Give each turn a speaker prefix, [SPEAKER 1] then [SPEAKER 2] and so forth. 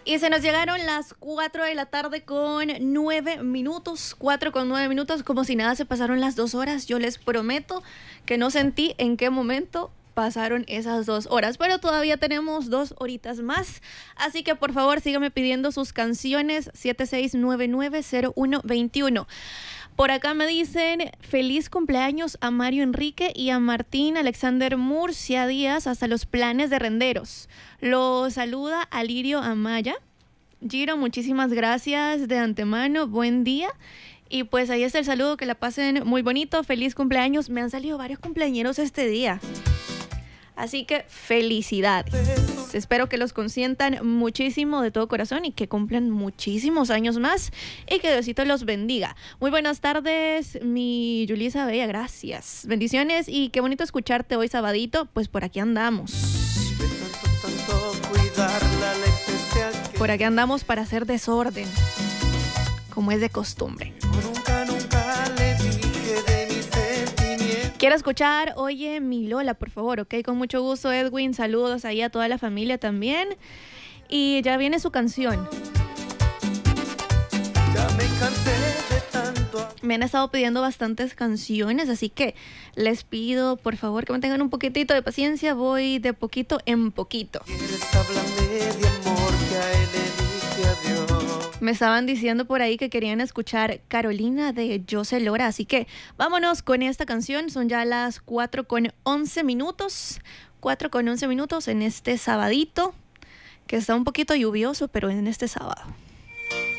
[SPEAKER 1] Y se nos llegaron las 4 de la tarde con 9 minutos, 4 con 9 minutos, como si nada se pasaron las 2 horas. Yo les prometo que no sentí en qué momento pasaron esas 2 horas, pero todavía tenemos 2 horitas más, así que por favor síganme pidiendo sus canciones 76990121. Por acá me dicen feliz cumpleaños a Mario Enrique y a Martín Alexander Murcia Díaz hasta los Planes de Renderos. Lo saluda Alirio Amaya. Giro, muchísimas gracias de antemano, buen día. Y pues ahí está el saludo, que la pasen muy bonito, feliz cumpleaños. Me han salido varios cumpleañeros este día, así que felicidades. Espero que los consientan muchísimo de todo corazón y que cumplan muchísimos años más y que Diosito los bendiga. Muy buenas tardes, mi Yulisa Bella, gracias. Bendiciones y qué bonito escucharte hoy sabadito, pues por aquí andamos. Por aquí andamos para hacer desorden, como es de costumbre. Quiero escuchar Oye mi Lola, por favor, ok, con mucho gusto, Edwin, saludos ahí a toda la familia también. Y ya viene su canción.
[SPEAKER 2] Ya me cansé de tanto.
[SPEAKER 1] Me han estado pidiendo bastantes canciones, así que les pido, por favor, que me tengan un poquitito de paciencia. Voy de poquito en poquito.
[SPEAKER 2] Quieres hablarme de amor, que a él le dije adiós.
[SPEAKER 1] Me estaban diciendo por ahí que querían escuchar Carolina de José Lora, así que vámonos con esta canción. Son ya las 4 con 11 minutos. 4 con 11 minutos en este sabadito, que está un poquito lluvioso, pero en este sábado.